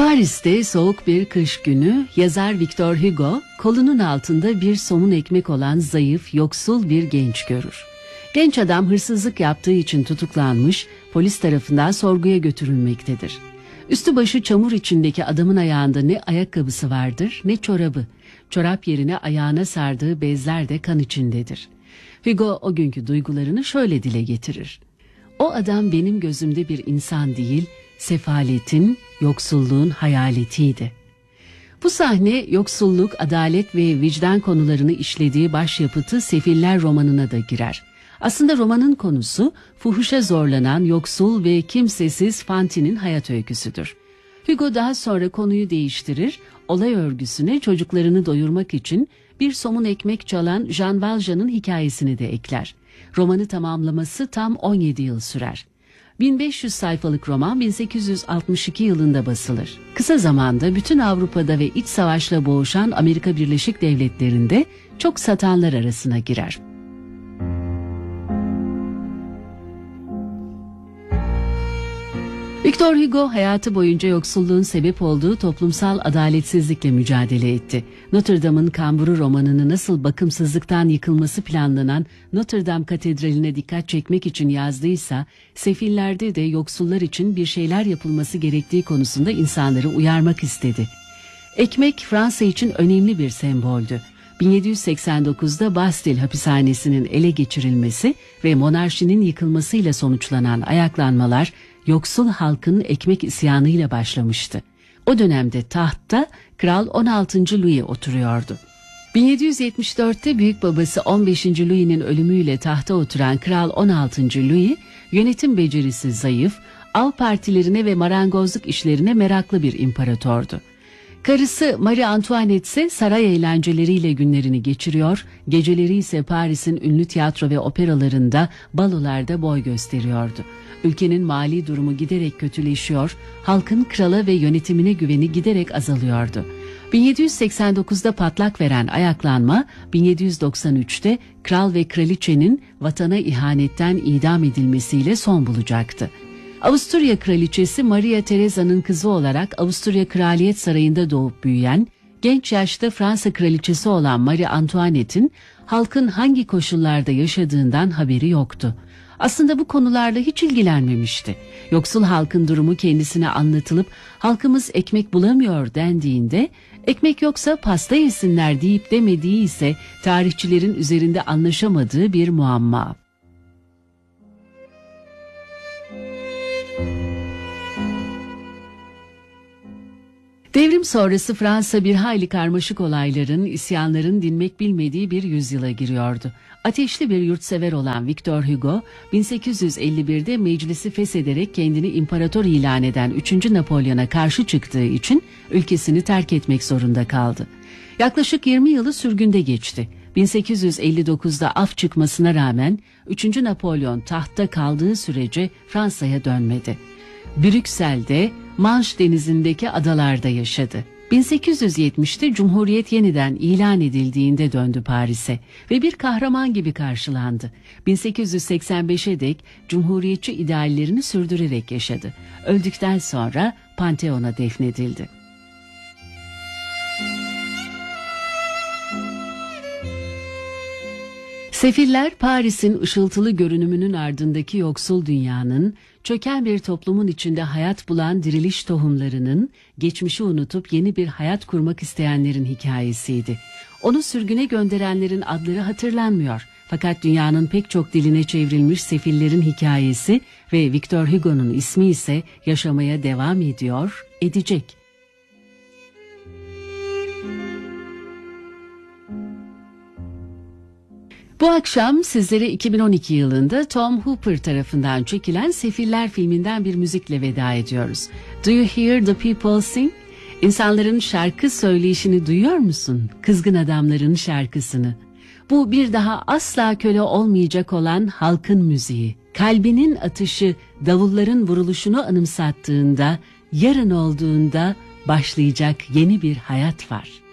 Paris'te soğuk bir kış günü yazar Victor Hugo kolunun altında bir somun ekmek olan zayıf, yoksul bir genç görür. Genç adam hırsızlık yaptığı için tutuklanmış, polis tarafından sorguya götürülmektedir. Üstü başı çamur içindeki adamın ayağında ne ayakkabısı vardır ne çorabı. Çorap yerine ayağına sardığı bezler de kan içindedir. Hugo o günkü duygularını şöyle dile getirir. O adam benim gözümde bir insan değil, sefaletin, yoksulluğun hayaletiydi. Bu sahne yoksulluk, adalet ve vicdan konularını işlediği başyapıtı Sefiller romanına da girer. Aslında romanın konusu fuhuşa zorlanan yoksul ve kimsesiz Fantine'in hayat öyküsüdür. Hugo daha sonra konuyu değiştirir, olay örgüsüne çocuklarını doyurmak için bir somun ekmek çalan Jean Valjean'ın hikayesini de ekler. Romanı tamamlaması tam 17 yıl sürer. 1500 sayfalık roman 1862 yılında basılır. Kısa zamanda bütün Avrupa'da ve iç savaşla boğuşan Amerika Birleşik Devletleri'nde çok satanlar arasına girer. Victor Hugo hayatı boyunca yoksulluğun sebep olduğu toplumsal adaletsizlikle mücadele etti. Notre Dame'ın kamburu romanını nasıl bakımsızlıktan yıkılması planlanan Notre Dame Katedrali'ne dikkat çekmek için yazdıysa, Sefillerde de yoksullar için bir şeyler yapılması gerektiği konusunda insanları uyarmak istedi. Ekmek Fransa için önemli bir semboldü. 1789'da Bastille hapishanesinin ele geçirilmesi ve monarşinin yıkılmasıyla sonuçlanan ayaklanmalar yoksul halkın ekmek isyanıyla başlamıştı. O dönemde tahtta Kral 16. Louis oturuyordu. 1774'te büyük babası 15. Louis'nin ölümüyle tahta oturan Kral 16. Louis, yönetim becerisi zayıf, av partilerine ve marangozluk işlerine meraklı bir imparatordu. Karısı Marie Antoinette ise saray eğlenceleriyle günlerini geçiriyor, geceleri ise Paris'in ünlü tiyatro ve operalarında, balolarda boy gösteriyordu. Ülkenin mali durumu giderek kötüleşiyor, halkın krala ve yönetimine güveni giderek azalıyordu. 1789'da patlak veren ayaklanma, 1793'te kral ve kraliçenin vatana ihanetten idam edilmesiyle son bulacaktı. Avusturya kraliçesi Maria Theresia'nın kızı olarak Avusturya Kraliyet Sarayı'nda doğup büyüyen, genç yaşta Fransa kraliçesi olan Marie Antoinette'in halkın hangi koşullarda yaşadığından haberi yoktu. Aslında bu konularla hiç ilgilenmemişti. Yoksul halkın durumu kendisine anlatılıp halkımız ekmek bulamıyor dendiğinde, ekmek yoksa pasta yesinler deyip demediği ise tarihçilerin üzerinde anlaşamadığı bir muamma. Devrim sonrası Fransa bir hayli karmaşık olayların, isyanların dinmek bilmediği bir yüzyıla giriyordu. Ateşli bir yurtsever olan Victor Hugo, 1851'de meclisi feshederek kendini imparator ilan eden 3. Napolyon'a karşı çıktığı için ülkesini terk etmek zorunda kaldı. Yaklaşık 20 yılı sürgünde geçti. 1859'da af çıkmasına rağmen 3. Napolyon tahtta kaldığı sürece Fransa'ya dönmedi. Brüksel'de, Manş denizindeki adalarda yaşadı. 1870'te Cumhuriyet yeniden ilan edildiğinde döndü Paris'e ve bir kahraman gibi karşılandı. 1885'e dek Cumhuriyetçi ideallerini sürdürerek yaşadı. Öldükten sonra Pantheon'a defnedildi. Sefiller, Paris'in ışıltılı görünümünün ardındaki yoksul dünyanın, çöken bir toplumun içinde hayat bulan diriliş tohumlarının, geçmişi unutup yeni bir hayat kurmak isteyenlerin hikayesiydi. Onu sürgüne gönderenlerin adları hatırlanmıyor. Fakat dünyanın pek çok diline çevrilmiş sefillerin hikayesi ve Victor Hugo'nun ismi ise yaşamaya devam ediyor, edecek. Bu akşam sizlere 2012 yılında Tom Hooper tarafından çekilen Sefiller filminden bir müzikle veda ediyoruz. Do you hear the people sing? İnsanların şarkı söyleyişini duyuyor musun? Kızgın adamların şarkısını. Bu bir daha asla köle olmayacak olan halkın müziği. Kalbinin atışı davulların vuruluşunu anımsattığında, yarın olduğunda başlayacak yeni bir hayat var.